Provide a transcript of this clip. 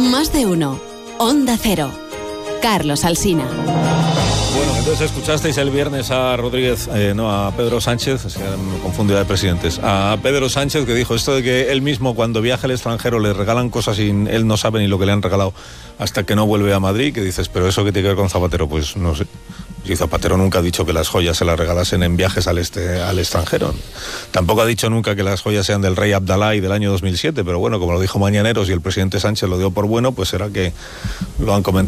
Más de uno. Onda Cero. Carlos Alsina. Bueno, entonces escuchasteis el viernes a a Pedro Sánchez, es que me confundo ya de presidentes, a Pedro Sánchez, que dijo esto de que él mismo cuando viaja al extranjero le regalan cosas y él no sabe ni lo que le han regalado hasta que no vuelve a Madrid, que dices, pero eso que tiene que ver con Zapatero, pues no sé. Y Zapatero nunca ha dicho que las joyas se las regalasen en viajes al extranjero. Tampoco ha dicho nunca que las joyas sean del rey Abdalá y del año 2007, pero bueno, como lo dijo Mañaneros y el presidente Sánchez lo dio por bueno, pues será que lo han comentado.